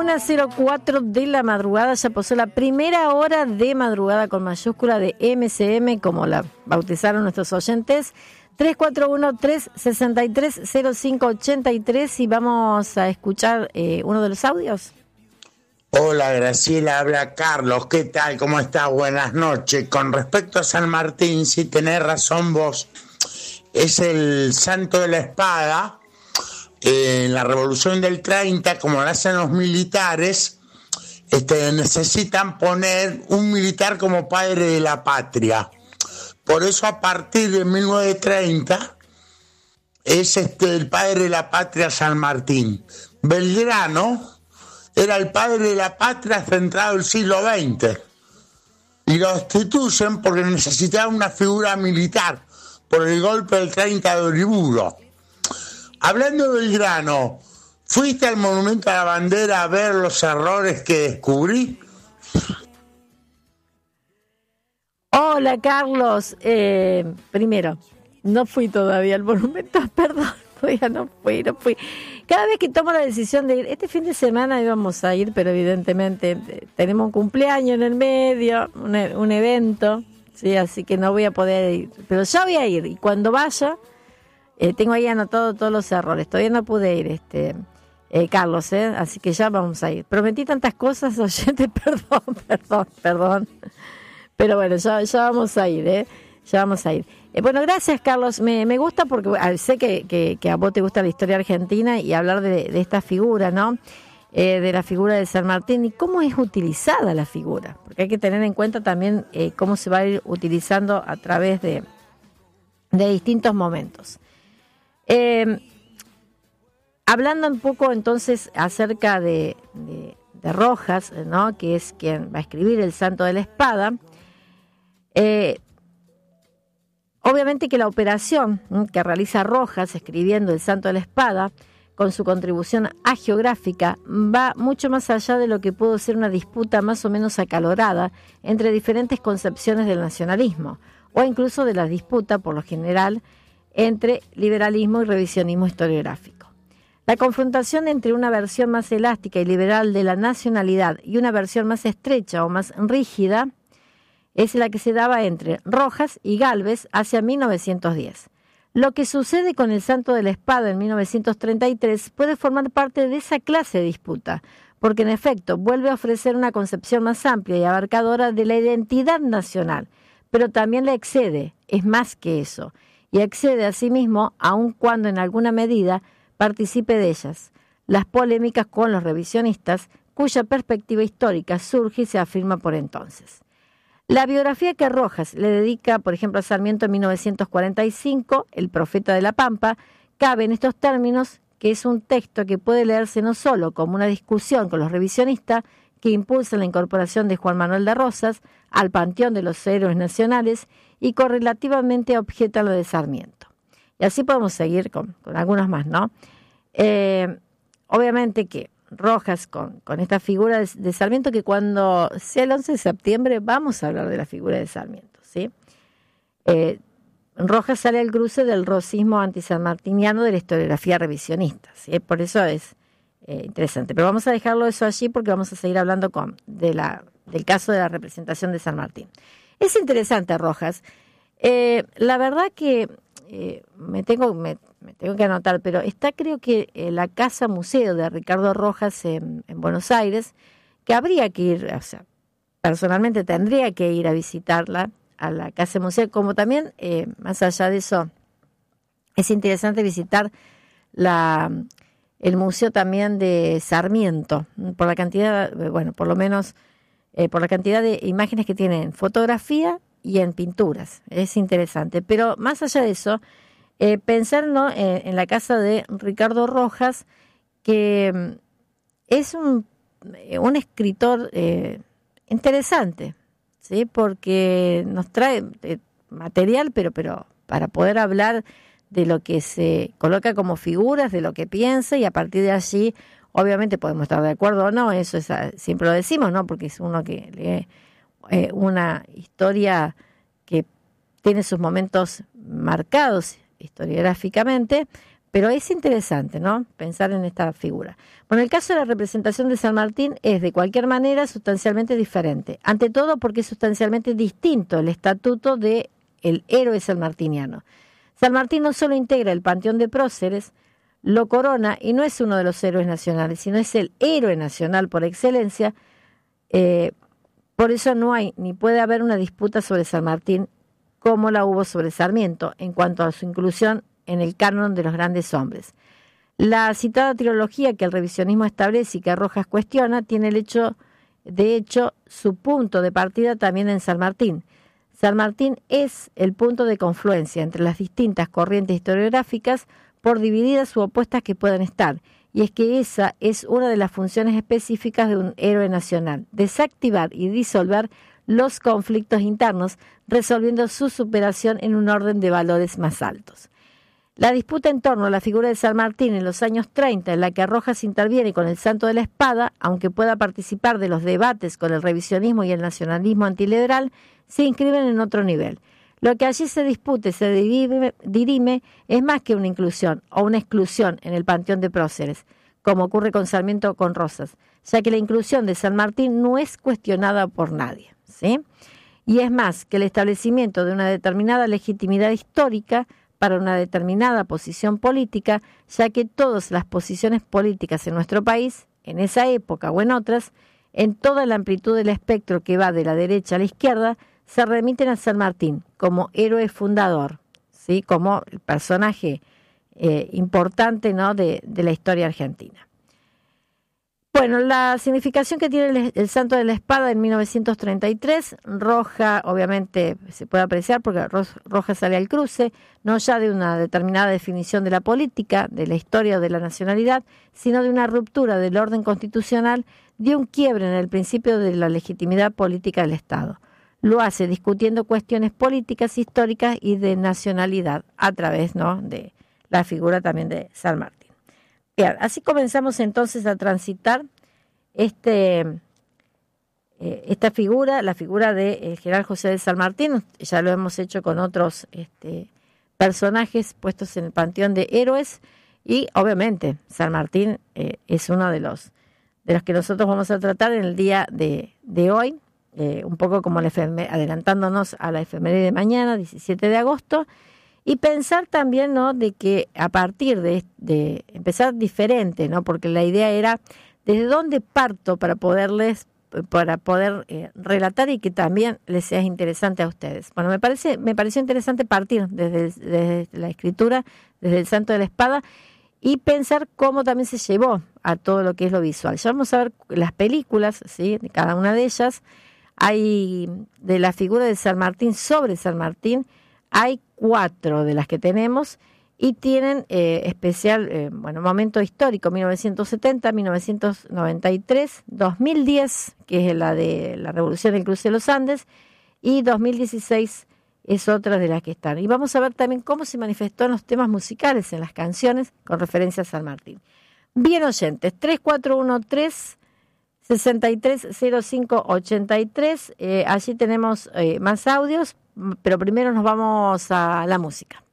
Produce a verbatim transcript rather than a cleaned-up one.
una cero cuatro de la madrugada, ya pasó la primera hora de madrugada con mayúscula de M C M, como la bautizaron nuestros oyentes. Tres cuatro uno, tres seis tres, cero cinco ocho tres y vamos a escuchar eh, uno de los audios. Hola Graciela, habla Carlos, ¿qué tal? ¿Cómo estás? Buenas noches. Con respecto a San Martín, si tenés razón vos, es el santo de la espada. Eh, en la revolución del treinta, como lo hacen los militares, este, necesitan poner un militar como padre de la patria. Por eso a partir de mil novecientos treinta es este, el padre de la patria San Martín. Belgrano era el padre de la patria hasta entrado el siglo veinte. Y lo destituyen porque necesitaban una figura militar por el golpe del treinta de Uriburu. Hablando de Belgrano, ¿fuiste al Monumento a la Bandera a ver los errores que descubrí? Hola Carlos, eh, primero, no fui todavía al monumento, perdón, todavía no fui, no fui. Cada vez que tomo la decisión de ir, este fin de semana íbamos a ir, pero evidentemente eh, tenemos un cumpleaños en el medio, un, un evento, sí, así que no voy a poder ir, pero ya voy a ir y cuando vaya, eh, tengo ahí anotado todos los errores, todavía no pude ir, este, eh, Carlos, eh, así que ya vamos a ir. Prometí tantas cosas, oyente, perdón, perdón, perdón. Pero bueno, ya, ya vamos a ir, ¿eh? Ya vamos a ir. Eh, bueno, gracias, Carlos. Me, me gusta porque bueno, sé que, que, que a vos te gusta la historia argentina y hablar de, de esta figura, ¿no? Eh, de la figura de San Martín y cómo es utilizada la figura. Porque hay que tener en cuenta también eh, cómo se va a ir utilizando a través de, de distintos momentos. Eh, hablando un poco entonces acerca de, de, de Rojas, ¿no? Que es quien va a escribir el Santo de la Espada. Eh, obviamente que la operación ¿no? que realiza Rojas escribiendo el Santo de la Espada con su contribución agiográfica va mucho más allá de lo que pudo ser una disputa más o menos acalorada entre diferentes concepciones del nacionalismo o incluso de la disputa por lo general entre liberalismo y revisionismo historiográfico. La confrontación entre una versión más elástica y liberal de la nacionalidad y una versión más estrecha o más rígida es la que se daba entre Rojas y Gálvez hacia mil novecientos diez. Lo que sucede con el Santo de la Espada en mil novecientos treinta y tres puede formar parte de esa clase de disputa, porque en efecto vuelve a ofrecer una concepción más amplia y abarcadora de la identidad nacional, pero también le excede, es más que eso, y excede a sí mismo aun cuando en alguna medida participe de ellas. Las polémicas con los revisionistas, cuya perspectiva histórica surge y se afirma por entonces. La biografía que Rojas le dedica, por ejemplo, a Sarmiento en mil novecientos cuarenta y cinco, El profeta de la Pampa, cabe en estos términos que es un texto que puede leerse no solo como una discusión con los revisionistas que impulsan la incorporación de Juan Manuel de Rosas al panteón de los héroes nacionales y correlativamente objeta lo de Sarmiento. Y así podemos seguir con, con algunos más, ¿no? Eh, obviamente que Rojas con, con esta figura de, de Sarmiento, que cuando sea el once de septiembre vamos a hablar de la figura de Sarmiento, ¿sí? Eh, Rojas sale al cruce del rosismo antisanmartiniano de la historiografía revisionista, ¿sí? Por eso es eh, interesante. Pero vamos a dejarlo eso allí porque vamos a seguir hablando con, de la, del caso de la representación de San Martín. Es interesante Rojas. Eh, la verdad que eh, me tengo... Me, me tengo que anotar, pero está creo que eh, la Casa Museo de Ricardo Rojas en, en Buenos Aires, que habría que ir, o sea, personalmente tendría que ir a visitarla, a la Casa Museo, como también, eh, más allá de eso, es interesante visitar la el museo también de Sarmiento, por la cantidad, bueno, por lo menos, eh, por la cantidad de imágenes que tiene en fotografía y en pinturas, es interesante, pero más allá de eso, Eh, pensar ¿no? eh, en la casa de Ricardo Rojas, que mm, es un, un escritor eh, interesante, ¿sí? Porque nos trae eh, material, pero, pero para poder hablar de lo que se coloca como figuras, de lo que piensa, y a partir de allí, obviamente podemos estar de acuerdo o no, eso es, siempre lo decimos, ¿no? Porque es uno que lee eh, una historia que tiene sus momentos marcados historiográficamente, pero es interesante, ¿no?, pensar en esta figura. Bueno, el caso de la representación de San Martín es de cualquier manera sustancialmente diferente. Ante todo porque es sustancialmente distinto el estatuto de el héroe sanmartiniano. San Martín no solo integra el panteón de próceres, lo corona y no es uno de los héroes nacionales, sino es el héroe nacional por excelencia. Eh, por eso no hay ni puede haber una disputa sobre San Martín como la hubo sobre Sarmiento en cuanto a su inclusión en el canon de los grandes hombres. La citada trilogía que el revisionismo establece y que Rojas cuestiona tiene el hecho, de hecho, su punto de partida también en San Martín. San Martín es el punto de confluencia entre las distintas corrientes historiográficas, por divididas u opuestas que puedan estar, y es que esa es una de las funciones específicas de un héroe nacional, desactivar y disolver los conflictos internos, resolviendo su superación en un orden de valores más altos. La disputa en torno a la figura de San Martín en los años treinta, en la que Rojas interviene con el Santo de la Espada, aunque pueda participar de los debates con el revisionismo y el nacionalismo antiliberal, se inscriben en otro nivel. Lo que allí se dispute, se dirime, dirime, es más que una inclusión o una exclusión en el panteón de próceres, como ocurre con Sarmiento o con Rosas, ya que la inclusión de San Martín no es cuestionada por nadie, ¿sí? Y es más que el establecimiento de una determinada legitimidad histórica para una determinada posición política, ya que todas las posiciones políticas en nuestro país, en esa época o en otras, en toda la amplitud del espectro que va de la derecha a la izquierda, se remiten a San Martín como héroe fundador, ¿sí?, como el personaje eh, importante, ¿no?, de, de la historia argentina. Bueno, la significación que tiene el, el Santo de la Espada en mil novecientos treinta y tres, Roja obviamente se puede apreciar porque Roja sale al cruce, no ya de una determinada definición de la política, de la historia o de la nacionalidad, sino de una ruptura del orden constitucional, de un quiebre en el principio de la legitimidad política del Estado. Lo hace discutiendo cuestiones políticas, históricas y de nacionalidad a través, ¿no?, de la figura también de San Martín. Bien, así comenzamos entonces a transitar este, eh, esta figura, la figura del general José de San Martín. Ya lo hemos hecho con otros este, personajes puestos en el panteón de héroes y obviamente San Martín eh, es uno de los, de los que nosotros vamos a tratar en el día de, de hoy. Eh, un poco como la efemer- adelantándonos a la efeméride de mañana, diecisiete de agosto, y pensar también, ¿no?, de que a partir de, de empezar diferente, ¿no?, porque la idea era desde dónde parto para poderles para poder eh, relatar y que también les sea interesante a ustedes. Bueno, me parece me pareció interesante partir desde, desde la escritura, desde el Santo de la Espada, y pensar cómo también se llevó a todo lo que es lo visual. Ya vamos a ver las películas, ¿sí?, de cada una de ellas. Hay de la figura de San Martín, sobre San Martín, hay cuatro de las que tenemos y tienen eh, especial, eh, bueno, momento histórico, mil novecientos setenta, mil novecientos noventa y tres, dos mil diez, que es la de la Revolución del Cruce de los Andes, y dos mil dieciséis es otra de las que están. Y vamos a ver también cómo se manifestó en los temas musicales, en las canciones, con referencia a San Martín. Bien, oyentes, tres cuatro uno tres sesenta y tres cero cinco ochenta y tres, eh, allí tenemos eh, más audios, pero primero nos vamos a la música.